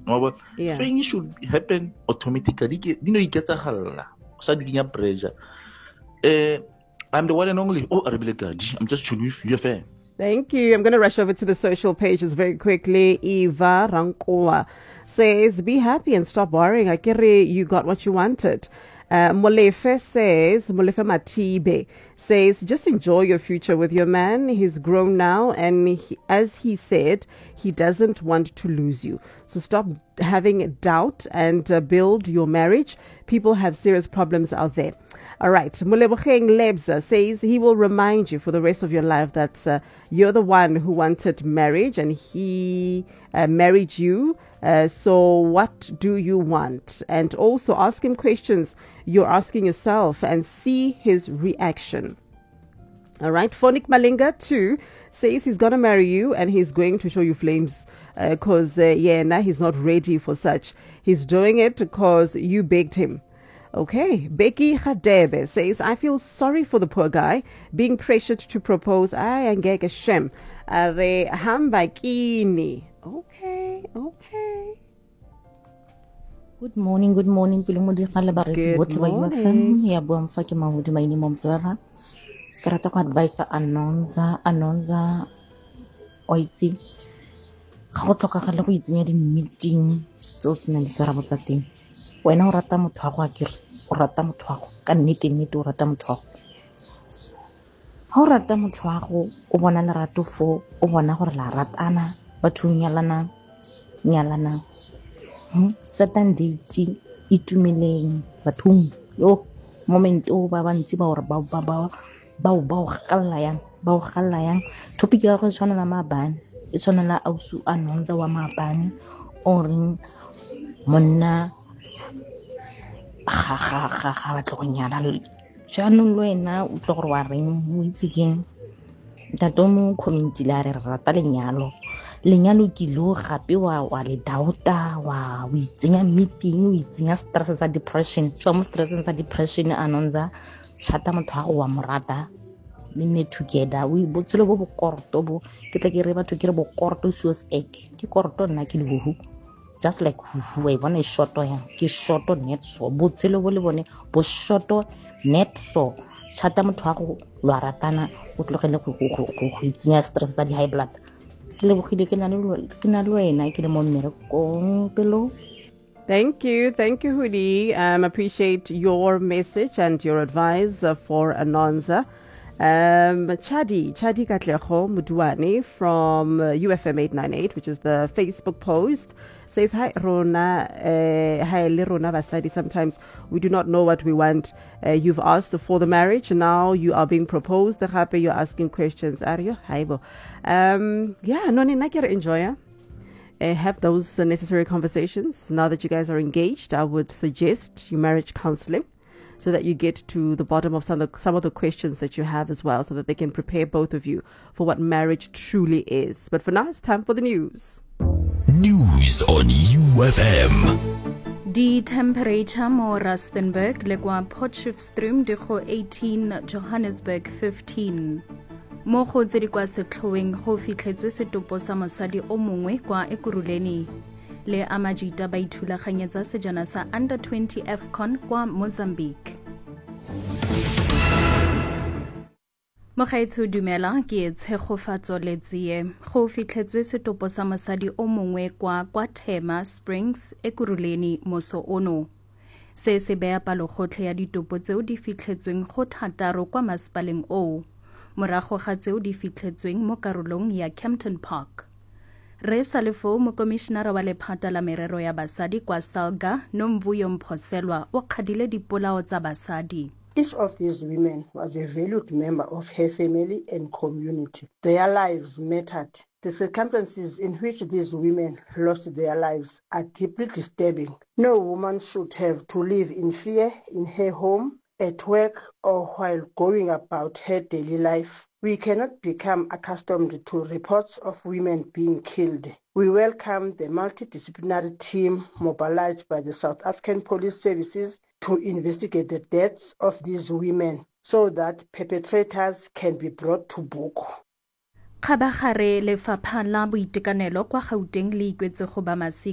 Yeah. Things should happen automatically. Di no iketsagalla. Sa di kenya pressure. I'm the one and only. Oh, I'm just tuning with you. Thank you. I'm going to rush over to the social pages very quickly. Eva Rankoa says, be happy and stop worrying. Akere, you got what you wanted. Molefe Matibe says, just enjoy your future with your man. He's grown now, and as he said, he doesn't want to lose you. So stop having doubt and build your marriage. People have serious problems out there. All right. Muleboheng Lebza says he will remind you for the rest of your life that you're the one who wanted marriage and he married you. So what do you want? And also ask him questions you're asking yourself and see his reaction. All right. Phonik Malinga too says he's going to marry you and he's going to show you flames because, now he's not ready for such. He's doing it because you begged him. Okay, Becky Khadebe says, I feel sorry for the poor guy being pressured to propose. I angeke shem. Are hambakini. Okay. Good morning. Pilumudi kalabarisi bote ba UFM. Ya bua mfaki mahudi maini momzwara. Karata kwa advice Anonza oisi. Kgotoka kala go itsenya di meeting tso sena di karabo tsa teng. Wena o rata motho wa go akere o rata motho wa go ka nnete o rata motho wa go ha o rata motho wa go o bona lerato fo o bona gore la ratana batho nyalana certain date itumeleng bathong yo moment o ba bantsi ba gore ba o galla yang topic ya go tshwana la mabane e tshwana la ausu Anonza wa mabane o reng monna ga batlo go nyala jaanong le wena o tlo gore wa reng mo itse keng ntate mo community la re rata lenyalo ke lo gape wa le dauta wa o itsenya meeting o itsenya stress sa depression so mo stress sa depression Anonza chata motho wa go wa morata le ne together we botselo bo bokorto bo ke tla ke re batho ke re bokorto suicide egg ke korto nna ke le buhu just like who I want a short ke short net so botselo bo le bone bo short net so chata motho wa go lwa ratana o tlogele go itsenya stress sa di high blood ke le bogile ke na le wena ke le mo mmerekong pelo. Thank you, Hudi. Appreciate your message and your advice for Anonza. Chadi Katlego Muduani from UFM 898, which is the Facebook post, says, hi Rona, hi le Rona Basadi. Sometimes we do not know what we want. You've asked for the marriage, now you are being proposed. The happy you're asking questions. Are you? Haibo. Noni nakira enjoy. Have those necessary conversations. Now that you guys are engaged, I would suggest you marriage counseling so that you get to the bottom of some of the questions that you have as well, so that they can prepare both of you for what marriage truly is. But for now, it's time for the news. News on UFM. The temperature mo Rustenburg le kwa Potchefstroom di go 18, Johannesburg 15. Mo go tse di kwa setlhoeng go fitlhetswe setopo sa mosadi o mongwe kwa Ekurhuleni le amajita ba ithulaganyetsa sejana sa under 20 AFCON kwa Mozambique. Mogaetsho dumela ke tshegofatso le tsie go fitlhetswe setopo sa mosadi o mongwe kwa Thema Springs Ekurhuleni moso ono. Se se bea palogotlhe ya ditopo tseo di fitlhetsweng go thataro kwa masepaleng o morago ga tseo di fitlhetsweng mo karolong ya Kempton Park. Re sa lefo mokomishenara wa lephata la merero ya basadi kwa Salga Nomvuyo Mphoselwa o kgadile dipolao tsa basadi. Each of these women was a valued member of her family and community. Their lives mattered. The circumstances in which these women lost their lives are deeply disturbing. No woman should have to live in fear in her home, at work, or while going about her daily life. We cannot become accustomed to reports of women being killed. We welcome the multidisciplinary team mobilized by the South African Police Services to investigate the deaths of these women so that perpetrators can be brought to book. Khabagare lefapha la boitekanelo kwa Gauteng le ikwetse go ba